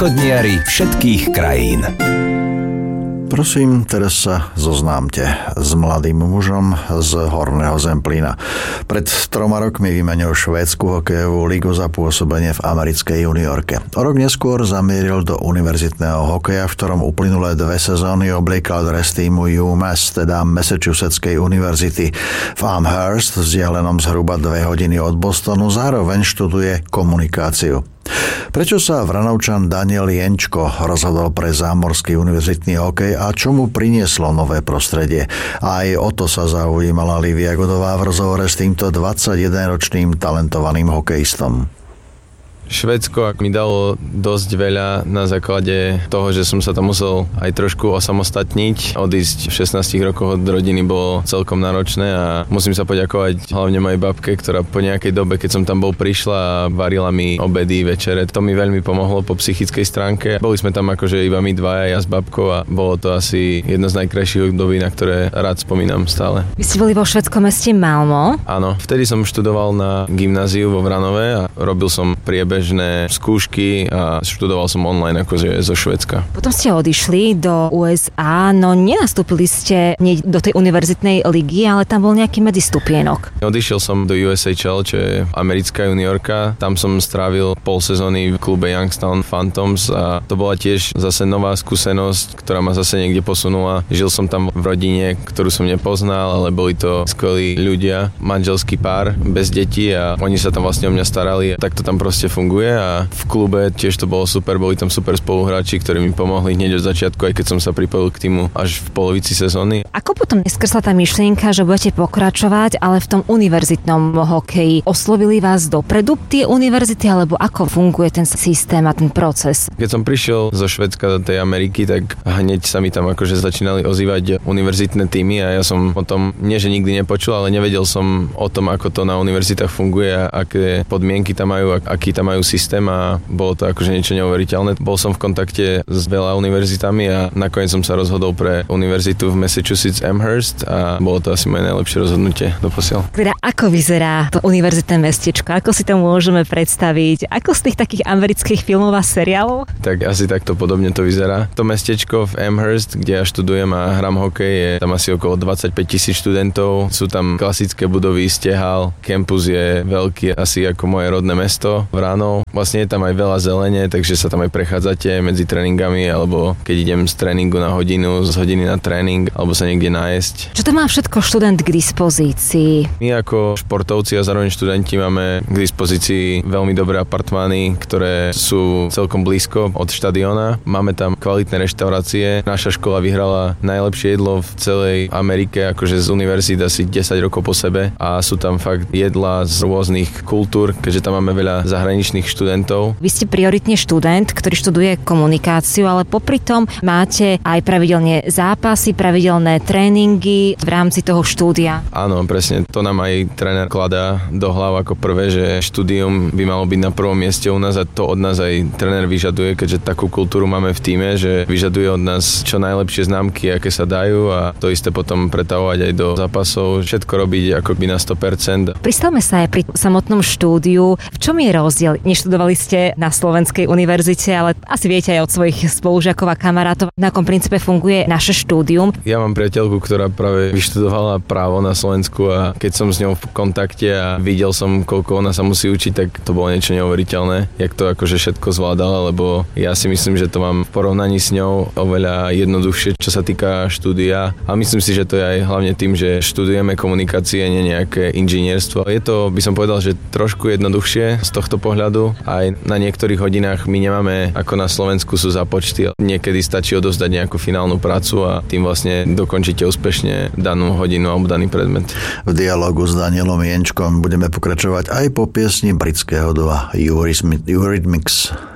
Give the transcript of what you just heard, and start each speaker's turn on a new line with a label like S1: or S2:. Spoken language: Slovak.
S1: Východniari všetkých krajín.
S2: Prosím, teraz sa zoznámte s mladým mužom z Horného Zemplína. Pred 3 rokmi vymenil švédsku hokejovú ligu za pôsobenie v americkej juniorke. O rok neskôr zamieril do univerzitného hokeja, v ktorom uplynulé 2 sezóny obliekal dres týmu UMass, teda Massachusettskej univerzity v Amherst, vzdialenom zhruba 2 hodiny od Bostonu, zároveň študuje komunikáciu. Prečo sa Vranovčan Daniel Jenčko rozhodol pre zámorský univerzitný hokej a čo mu prinieslo nové prostredie? Aj o to sa zaujímala Lívia Godová v rozhovore s týmto 21-ročným talentovaným hokejistom.
S3: Švédsko mi dalo dosť veľa na základe toho, že som sa tam musel aj trošku osamostatniť. Odísť v 16 rokoch od rodiny bolo celkom náročné a musím sa poďakovať hlavne mojej babke, ktorá po nejakej dobe, keď som tam bol, prišla a varila mi obedy, večere. To mi veľmi pomohlo po psychickej stránke. Boli sme tam akože iba my dvaja, ja s babkou, a bolo to asi jedno z najkrajších období, na ktoré rád spomínam stále.
S4: Vy ste boli vo švédskom meste Malmö?
S3: Áno, vtedy som študoval na gymnáziu vo Vranove a robil som bežné skúšky a študoval som online akože zo Švédska.
S4: Potom ste odišli do USA, no nenastúpili ste nie do tej univerzitnej ligy, ale tam bol nejaký medzistupienok.
S3: Odišiel som do USHL, čo je americká juniorka. Tam som strávil pol sezóny v klube Youngstown Phantoms a to bola tiež zase nová skúsenosť, ktorá ma zase niekde posunula. Žil som tam v rodine, ktorú som nepoznal, ale boli to skvelí ľudia, manželský pár bez detí a oni sa tam vlastne o mňa starali. Tak to tam proste funguje a v klube tiež to bolo super, boli tam super spoluhráči, ktorí mi pomohli hneď od začiatku, aj keď som sa pripojil k týmu až v polovici sezóny.
S4: Ako potom neskrsla tá myšlienka, že budete pokračovať, ale v tom univerzitnom hokeji? Oslovili vás dopredu tie univerzity, alebo ako funguje ten systém a ten proces?
S3: Keď som prišiel zo Švédska do tej Ameriky, tak hneď sa mi tam akože začínali ozývať univerzitné týmy a ja som o tom nie že nikdy nepočul, ale nevedel som o tom, ako to na univerzitách funguje a aké podmienky tam majú, aký tam majú systém a bolo to akože niečo neuveriteľné. Bol som v kontakte s veľa univerzitami a nakoniec som sa rozhodol pre univerzitu v Massachusetts Amherst a bolo to asi moje najlepšie rozhodnutie doposiaľ.
S4: Teda ako vyzerá to univerzitné mestečko? Ako si to môžeme predstaviť? Ako z tých takých amerických filmov a seriálov?
S3: Tak asi takto podobne to vyzerá. To mestečko v Amherst, kde ja študujem a hram hokej, je tam asi okolo 25,000 študentov. Sú tam klasické budovy, stehal, campus je veľký, asi ako moje rodné mesto Vranov. Vlastne je tam aj veľa zelene, takže sa tam aj prechádzate medzi tréningami, alebo keď idem z tréningu na hodinu, z hodiny na tréning, alebo sa niekde nájsť.
S4: Čo to má všetko študent k dispozícii?
S3: My ako športovci a zároveň študenti máme k dispozícii veľmi dobré apartmány, ktoré sú celkom blízko od štadióna. Máme tam kvalitné reštaurácie. Naša škola vyhrala najlepšie jedlo v celej Amerike, akože z univerzít asi 10 rokov po sebe, a sú tam fakt jedlá z rôznych kultúr, keďže tam máme veľa zahraničných študentov.
S4: Vy ste prioritne študent, ktorý študuje komunikáciu, ale popri tom máte aj pravidelne zápasy, pravidelné tréningy v rámci toho štúdia.
S3: Áno, presne. To nám aj tréner kladá do hlav ako prvé, že štúdium by malo byť na prvom mieste u nás a to od nás aj tréner vyžaduje, keďže takú kultúru máme v tíme, že vyžaduje od nás čo najlepšie známky, aké sa dajú, a to isté potom pretavovať aj do zápasov. Všetko robiť ako by na 100%.
S4: Pristavme sa aj pri samotnom štúdiu. V čom je rozdiel? Neštudovali ste na Slovenskej univerzite, ale asi viete aj od svojich spolužiakov a kamarátov, na akom princípe funguje naše štúdium.
S3: Ja mám priateľku, ktorá práve vyštudovala právo na Slovensku a keď som s ňou v kontakte a videl som, koľko ona sa musí učiť, tak to bolo niečo neuveriteľné, jak to akože všetko zvládala, lebo ja si myslím, že to mám v porovnaní s ňou oveľa jednoduchšie, čo sa týka štúdia, a myslím si, že to je aj hlavne tým, že študujeme komunikácie, nie nejaké inžinierstvo. Je to, by som povedal, že trošku jednoduchšie z tohto pohľadu. Aj na niektorých hodinách my nemáme, ako na Slovensku sú započty. Niekedy stačí odovzdať nejakú finálnu prácu a tým vlastne dokončíte úspešne danú hodinu alebo daný predmet.
S2: V dialogu s Danielom Jenčkom budeme pokračovať aj po piesni britského dua Eurythmics.